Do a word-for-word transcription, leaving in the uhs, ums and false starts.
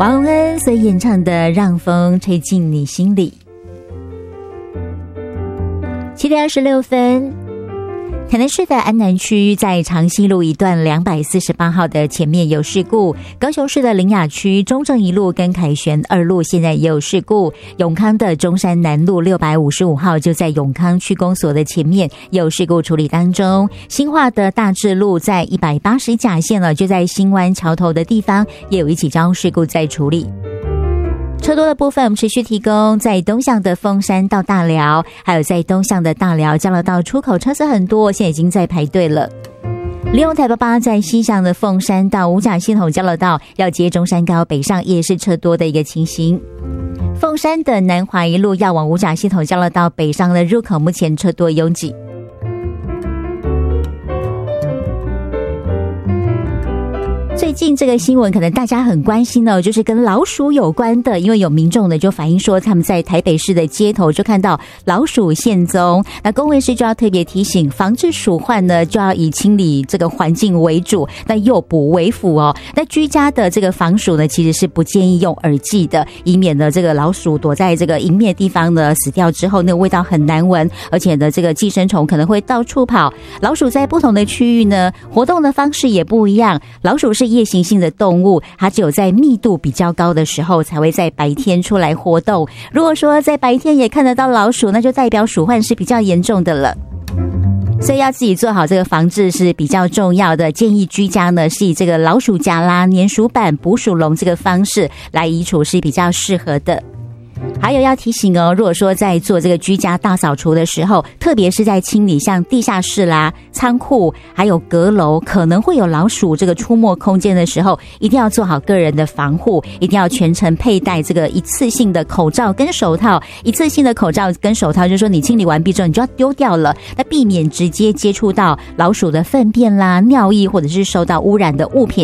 王洪恩所演唱的《让风吹进你心里》。七点二十六分，台南市的安南区在长西路一段两百四十八号的前面有事故，高雄市的苓雅区中正一路跟凯旋二路现在也有事故，永康的中山南路六百五十五号就在永康区公所的前面有事故处理当中，新化的大智路在一百八十甲线了，就在新湾桥头的地方也有一起交通事故在处理。车多的部分我们持续提供，在东向的凤山到大寮，还有在东向的大寮交流道出口车子很多，现在已经在排队了。利用台八八在西向的凤山到五甲系统交流道要接中山高北上也是车多的一个情形。凤山的南华一路要往五甲系统交流道北上的入口目前车多拥挤。最近这个新闻可能大家很关心哦，就是跟老鼠有关的，因为有民众呢就反映说他们在台北市的街头就看到老鼠现踪，那公卫室就要特别提醒，防治鼠患呢就要以清理这个环境为主，那诱捕为辅哦。那居家的这个防鼠呢其实是不建议用耳剂的，以免呢这个老鼠躲在这个迎面地方呢死掉之后那个味道很难闻，而且呢这个寄生虫可能会到处跑。老鼠在不同的区域呢活动的方式也不一样，老鼠是夜行性的动物，它只有在密度比较高的时候才会在白天出来活动。如果说在白天也看得到老鼠，那就代表鼠患是比较严重的了。所以要自己做好这个防治是比较重要的，建议居家呢是以这个老鼠夹啦、粘鼠板、捕鼠笼这个方式来移除是比较适合的。还有要提醒哦，如果说在做这个居家大扫除的时候，特别是在清理像地下室啦、仓库还有阁楼可能会有老鼠这个出没空间的时候，一定要做好个人的防护，一定要全程佩戴这个一次性的口罩跟手套。一次性的口罩跟手套就是说你清理完毕之后你就要丢掉了，那避免直接接触到老鼠的粪便啦、尿液或者是受到污染的物品。